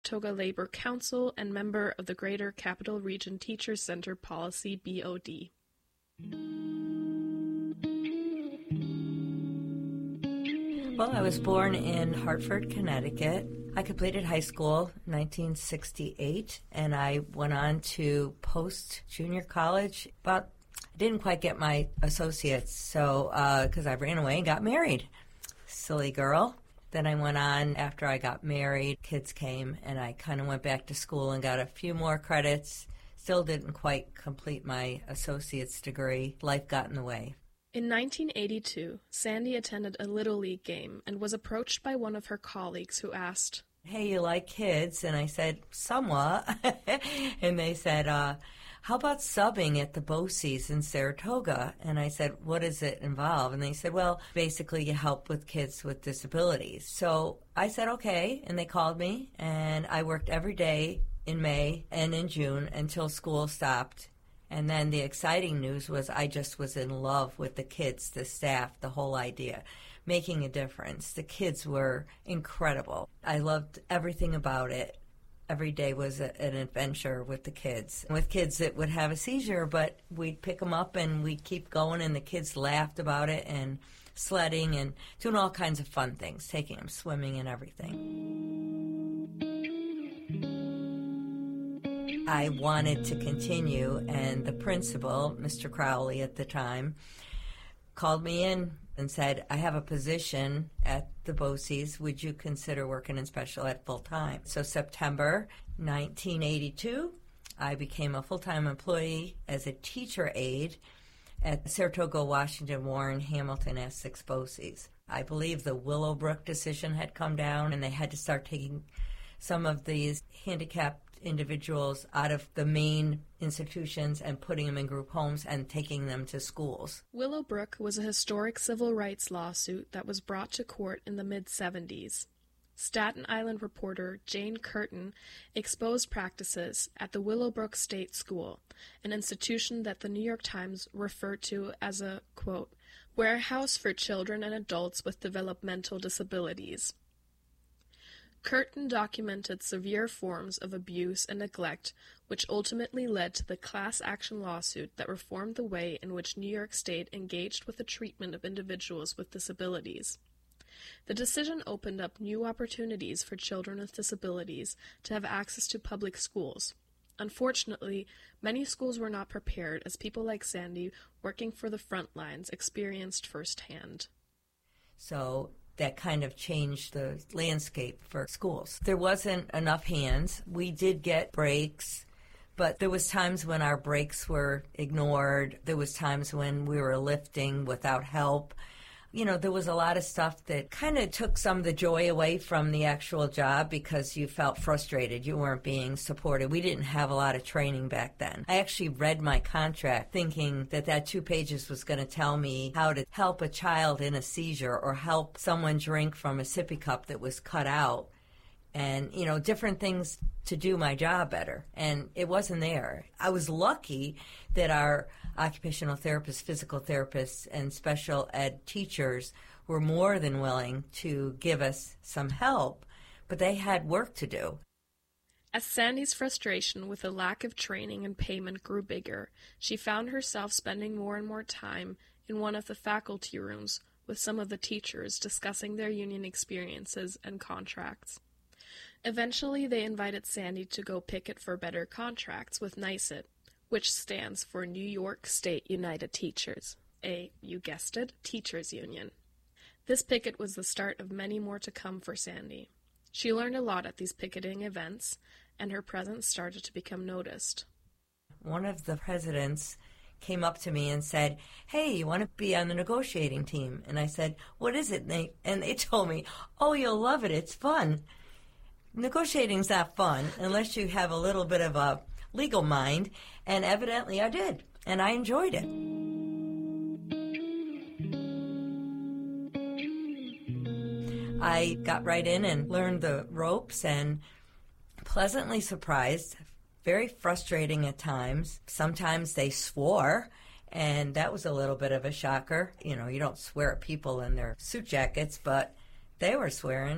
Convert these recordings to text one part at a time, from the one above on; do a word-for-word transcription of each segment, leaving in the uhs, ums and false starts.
Saratoga Labor Council, and member of the Greater Capital Region Teachers Center Policy B O D. Well, I was born in Hartford, Connecticut. I completed high school in nineteen sixty-eight, and I went on to post-junior college. But I didn't quite get my associates, so because uh, I ran away and got married. Silly girl. Then I went on after I got married. Kids came, and I kind of went back to school and got a few more credits. Still didn't quite complete my associate's degree. Life got in the way. In nineteen eighty-two, Sandy attended a Little League game and was approached by one of her colleagues who asked, "Hey, you like kids?" And I said, "Somewhat." And they said, uh, "How about subbing at the BOCES in Saratoga?" And I said, "What does it involve?" And they said, "Well, basically you help with kids with disabilities." So I said, okay, and they called me, and I worked every day in May and in June until school stopped. And then the exciting news was I just was in love with the kids, the staff, the whole idea, making a difference. The kids were incredible. I loved everything about it. Every day was a, an adventure with the kids. With kids that would have a seizure, but we'd pick them up and we'd keep going, and the kids laughed about it, and sledding and doing all kinds of fun things, taking them swimming and everything. I wanted to continue, and the principal, Mister Crowley at the time, called me in and said, "I have a position at the BOCES. Would you consider working in special ed full-time?" So September nineteen eighty-two, I became a full-time employee as a teacher aide at Saratoga, Washington, Warren, Hamilton, Essex BOCES. I believe the Willowbrook decision had come down, and they had to start taking some of these handicapped individuals out of the main institutions and putting them in group homes and taking them to schools. Willowbrook was a historic civil rights lawsuit that was brought to court in the mid-seventies. Staten Island reporter Jane Curtin exposed practices at the Willowbrook State School, an institution that the New York Times referred to as a, quote, warehouse for children and adults with developmental disabilities. Curtin documented severe forms of abuse and neglect, which ultimately led to the class action lawsuit that reformed the way in which New York State engaged with the treatment of individuals with disabilities. The decision opened up new opportunities for children with disabilities to have access to public schools. Unfortunately, many schools were not prepared, as people like Sandy, working for the front lines, experienced firsthand. So that kind of changed the landscape for schools. There wasn't enough hands. We did get breaks, but there was times when our breaks were ignored. There was times when we were lifting without help. You know, there was a lot of stuff that kind of took some of the joy away from the actual job because you felt frustrated. You weren't being supported. We didn't have a lot of training back then. I actually read my contract thinking that that two pages was going to tell me how to help a child in a seizure or help someone drink from a sippy cup that was cut out. And, you know, different things to do my job better. And it wasn't there. I was lucky that our occupational therapists, physical therapists, and special ed teachers were more than willing to give us some help, but they had work to do. As Sandy's frustration with the lack of training and payment grew bigger, she found herself spending more and more time in one of the faculty rooms with some of the teachers discussing their union experiences and contracts. Eventually, they invited Sandy to go picket for better contracts with NYSUT, which stands for New York State United Teachers, a, you guessed it, teachers union. This picket was the start of many more to come for Sandy. She learned a lot at these picketing events, and her presence started to become noticed. One of the presidents came up to me and said, "Hey, you want to be on the negotiating team?" And I said, "What is it?" And they, and they told me, "Oh, you'll love it. It's fun." Negotiating's not fun unless you have a little bit of a legal mind, and evidently I did, and I enjoyed it. I got right in and learned the ropes, and pleasantly surprised, very frustrating at times. Sometimes they swore, and that was a little bit of a shocker. You know, you don't swear at people in their suit jackets, but they were swearing.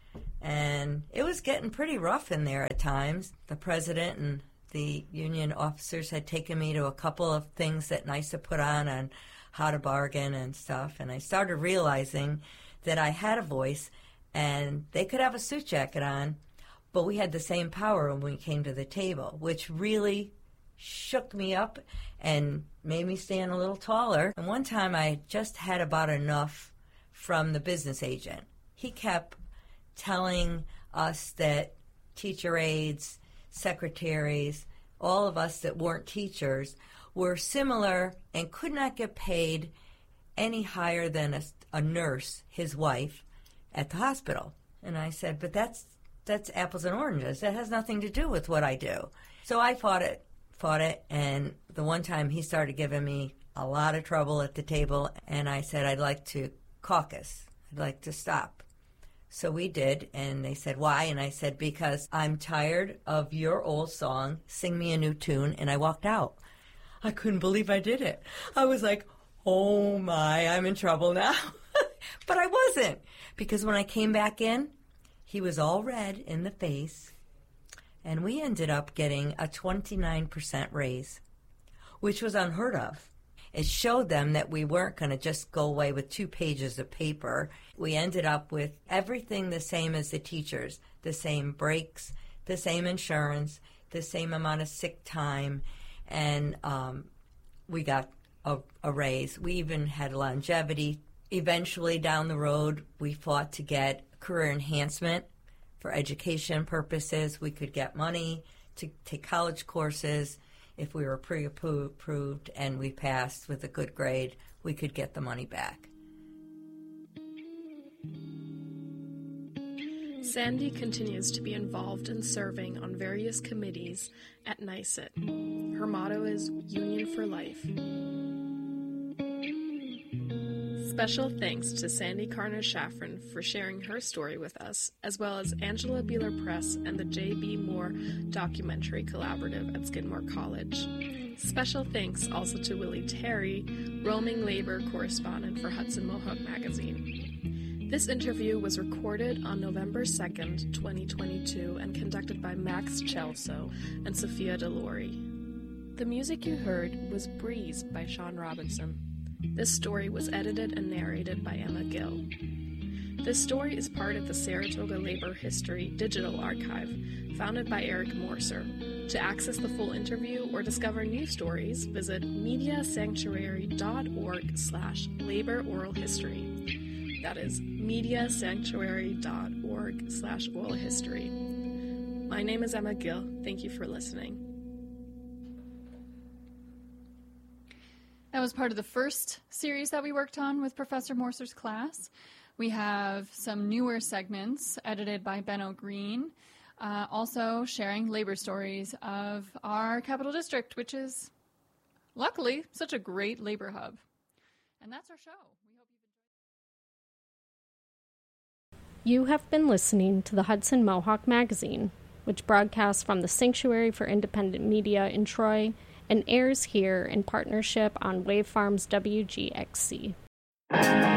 And it was getting pretty rough in there at times. The president and the union officers had taken me to a couple of things that NYSA put on on how to bargain and stuff. And I started realizing that I had a voice, and they could have a suit jacket on, but we had the same power when we came to the table, which really shook me up and made me stand a little taller. And one time I just had about enough from the business agent. He kept telling us that teacher aides, secretaries, all of us that weren't teachers were similar and could not get paid any higher than a, a nurse, his wife, at the hospital. And I said, but that's that's apples and oranges. That has nothing to do with what I do. So I fought it, fought it, and the one time he started giving me a lot of trouble at the table, and I said, I'd like to caucus. I'd like to stop. So we did, and they said, why? And I said, because I'm tired of your old song, Sing Me a New Tune, and I walked out. I couldn't believe I did it. I was like, oh my, I'm in trouble now. But I wasn't, because when I came back in, he was all red in the face, and we ended up getting a twenty-nine percent raise, which was unheard of. It showed them that we weren't going to just go away with two pages of paper. We ended up with everything the same as the teachers, the same breaks, the same insurance, the same amount of sick time, and um, we got a, a raise. We even had longevity. Eventually, down the road, we fought to get career enhancement for education purposes. We could get money to take college courses. If we were pre-approved and we passed with a good grade, we could get the money back. Sandy continues to be involved in serving on various committees at NYSUT. Her motto is Union for Life. Special thanks to Sandy Carner-Shafran for sharing her story with us, as well as Angela Beeler Press and the J B. Moore Documentary Collaborative at Skidmore College. Special thanks also to Willie Terry, roaming labor correspondent for Hudson Mohawk Magazine. This interview was recorded on November second, twenty twenty-two, and conducted by Max Chelso and Sophia DeLore. The music you heard was Breeze by Sean Robinson. This story was edited and narrated by Emma Gill. This story is part of the Saratoga Labor History Digital Archive, founded by Eric Morser. To access the full interview or discover new stories, visit mediasanctuary.org slash labor oral history. That is mediasanctuary.org slash oral history. My name is Emma Gill. Thank you for listening. That was part of the first series that we worked on with Professor Morser's class. We have some newer segments edited by Benno Green, uh, also sharing labor stories of our Capital District, which is, luckily, such a great labor hub. And that's our show. We hope you've enjoyed. You have been listening to the Hudson Mohawk Magazine, which broadcasts from the Sanctuary for Independent Media in Troy and airs here in partnership on Wavefarms W G X C.